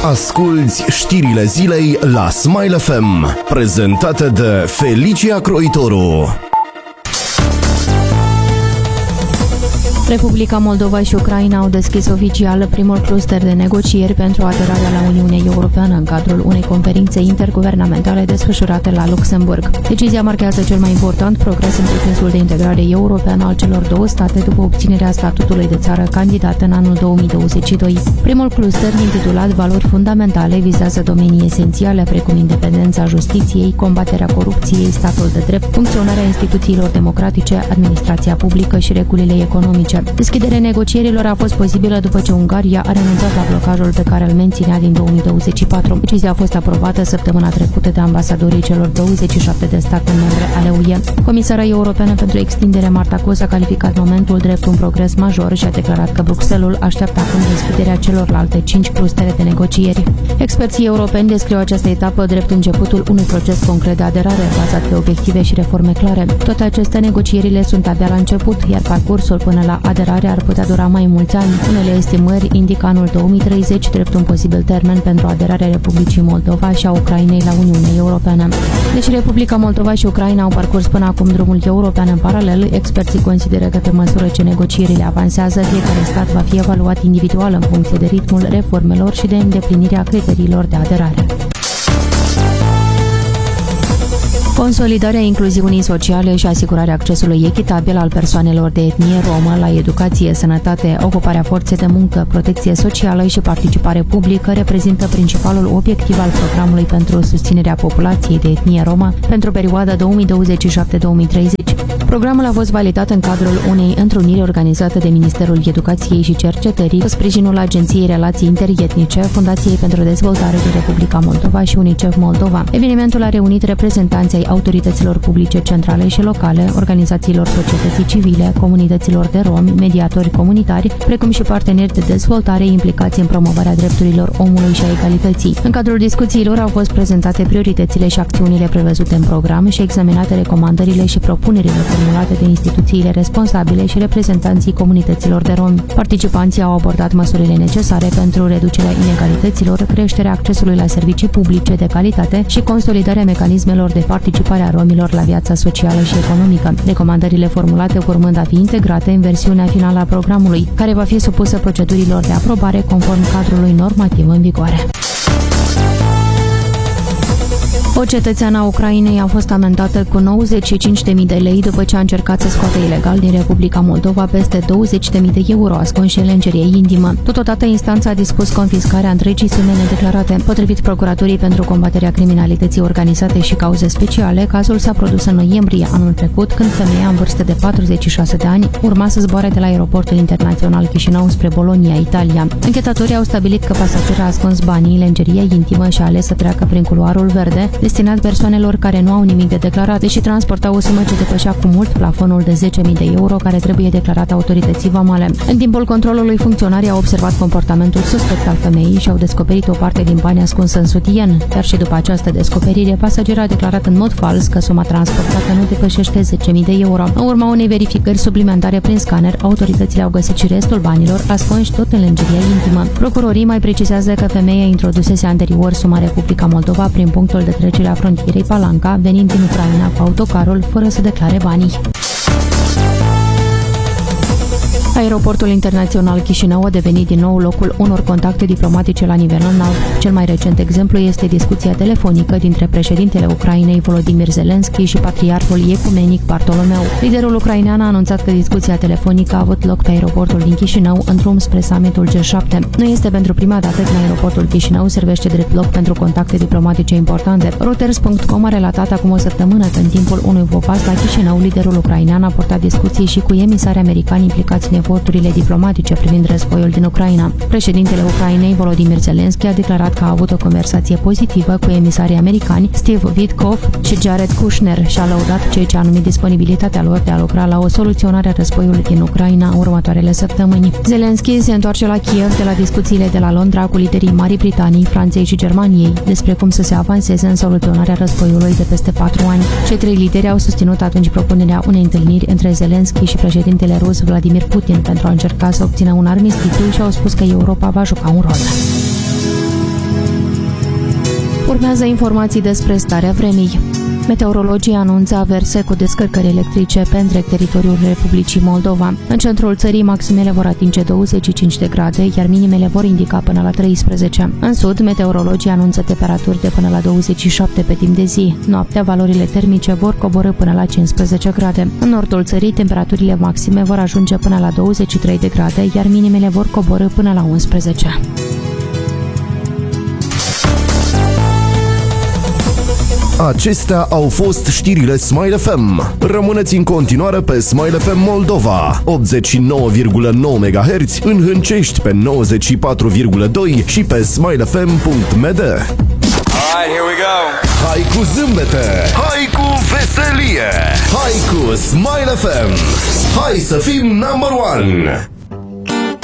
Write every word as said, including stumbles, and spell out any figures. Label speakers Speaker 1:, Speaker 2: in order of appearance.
Speaker 1: Asculți știrile zilei la Smile F M, prezentate de Felicia Croitoru.
Speaker 2: Republica Moldova și Ucraina au deschis oficial primul cluster de negocieri pentru aderarea la Uniunea Europeană în cadrul unei conferințe interguvernamentale desfășurate la Luxemburg. Decizia marchează cel mai important progres în procesul de integrare europeană al celor două state după obținerea statutului de țară candidată în anul două mii douăzeci și doi. Primul cluster, intitulat Valori fundamentale, vizează domenii esențiale precum independența justiției, combaterea corupției, statul de drept, funcționarea instituțiilor democratice, administrația publică și regulile economice. Deschiderea negocierilor a fost posibilă după ce Ungaria a renunțat la blocajul pe care îl menținea din două mii douăzeci și patru. Decizia a fost aprobată săptămâna trecută de ambasadorii celor douăzeci și șapte de state membre ale U E. Comisara Europeană pentru Extindere Marta Kos a calificat momentul drept un progres major și a declarat că Bruxelles așteaptă acum deschiderea celorlalte cinci clustere de negocieri. Experții europeni descriu această etapă drept începutul unui proces concret de aderare bazat pe obiective și reforme clare. Toate aceste negocierile sunt abia la început, iar parcursul până la aderare ar putea dura mai mulți ani. Unele estimări indică anul două mii treizeci drept un posibil termen pentru aderarea Republicii Moldova și a Ucrainei la Uniunea Europeană. Deși Republica Moldova și Ucraina au parcurs până acum drumul european în paralel, experții consideră că pe măsură ce negocierile avansează, fiecare stat va fi evaluat individual în funcție de ritmul reformelor și de îndeplinirea criteriilor de aderare. Consolidarea incluziunii sociale și asigurarea accesului echitabil al persoanelor de etnie romă la educație, sănătate, ocuparea forței de muncă, protecție socială și participare publică reprezintă principalul obiectiv al programului pentru susținerea populației de etnie romă pentru perioada două mii douăzeci și șapte - două mii treizeci. Programul a fost validat în cadrul unei întruniri organizate de Ministerul Educației și Cercetării cu sprijinul Agenției Relații Interietnice, Fundației pentru Dezvoltare din Republica Moldova și UNICEF Moldova. Evenimentul a reunit reprezentanții ai autorităților publice centrale și locale, organizațiilor societății civile, comunităților de romi, mediatori comunitari, precum și parteneri de dezvoltare implicați în promovarea drepturilor omului și a egalității. În cadrul discuțiilor au fost prezentate prioritățile și acțiunile prevăzute în program și examinate recomandările și propunerile formulate de instituțiile responsabile și reprezentanții comunităților de romi. Participanții au abordat măsurile necesare pentru reducerea inegalităților, creșterea accesului la servicii publice de calitate și consolidarea mecanismelor de participare a romilor la viața socială și economică. Recomandările formulate urmând a fi integrate în versiunea finală a programului, care va fi supusă procedurilor de aprobare conform cadrului normativ în vigoare. O cetățeană a Ucrainei a fost amendată cu nouăzeci și cinci de mii de lei după ce a încercat să scoată ilegal din Republica Moldova peste douăzeci de mii de euro ascunși în lenjerie intimă. Totodată, instanța a dispus confiscarea întregii sume nedeclarate. Potrivit Procuraturii pentru combaterea criminalității organizate și cauze speciale, cazul s-a produs în noiembrie anul trecut, când femeia în vârstă de patruzeci și șase de ani urma să zboare de la aeroportul internațional Chișinău spre Bologna, Italia. Anchetatorii au stabilit că pasagera a ascuns banii în lenjeria intimă și a ales să treacă prin culoarul verde, destinat persoanelor care nu au nimic de declarat, deși transportau o sumă ce depășea cu mult plafonul de zece mii de euro care trebuie declarat autorității vamale. În timpul controlului, funcționarii au observat comportamentul suspect al femeii și au descoperit o parte din bani ascunsă în sutien. Chiar și după această descoperire, pasagera a declarat în mod fals că suma transportată nu depășește zece mii de euro. În urma unei verificări suplimentare prin scanner, autoritățile au găsit și restul banilor ascunși tot în lenjeria intimă. Procurorii mai precizează că femeia introdusese anterior suma Republica Moldova prin punctul de trecere a frontierei Palanca, venind din Ucraina cu autocarul fără să declare banii. Aeroportul internațional Chișinău a devenit din nou locul unor contacte diplomatice la nivel înalt. Cel mai recent exemplu este discuția telefonică dintre președintele Ucrainei Volodymyr Zelensky și patriarhul ecumenic Bartolomeu. Liderul ucrainean a anunțat că discuția telefonică a avut loc pe aeroportul din Chișinău în drum spre summitul G șapte. Nu este pentru prima dată când aeroportul Chișinău servește drept loc pentru contacte diplomatice importante. Reuters punct com a relatat acum o săptămână că în timpul unui vopas la Chișinău, liderul ucrainean a purtat discuții și cu emisari americani implicați în eforturile diplomatice privind războiul din Ucraina. Președintele Ucrainei, Volodymyr Zelensky, a declarat că a avut o conversație pozitivă cu emisarii americani Steve Witkoff și Jared Kushner și a lăudat ceea ce a numit disponibilitatea lor de a lucra la o soluționare a războiului din Ucraina în următoarele săptămâni. Zelensky se întoarce la Kiev de la discuțiile de la Londra cu liderii Marii Britanii, Franței și Germaniei despre cum să se avanseze în soluționarea războiului de peste patru ani. Cei trei lideri au susținut atunci propunerea unei întâlniri între Zelensky și președintele rus Vladimir Putin pentru a încerca să obțină un armistițiu și au spus că Europa va juca un rol. Urmează informații despre starea vremii. Meteorologii anunță averse cu descărcări electrice pe întreg teritoriul Republicii Moldova. În centrul țării, maximele vor atinge douăzeci și cinci de grade, iar minimele vor indica până la treisprezece. În sud, meteorologii anunță temperaturi de până la douăzeci și șapte pe timp de zi. Noaptea, valorile termice vor coborî până la cincisprezece grade. În nordul țării, temperaturile maxime vor ajunge până la douăzeci și trei de grade, iar minimele vor coborî până la unsprezece.
Speaker 1: Acestea au fost știrile Smile F M. Rămâneți în continuare pe Smile F M Moldova, optzeci și nouă virgulă nouă MHz, în Hâncești pe nouăzeci și patru virgulă doi și pe smile f m punct m d.
Speaker 3: Alright, here we go.
Speaker 1: Hai cu zâmbete, hai cu veselie, hai cu Smile F M. Hai să fim number one.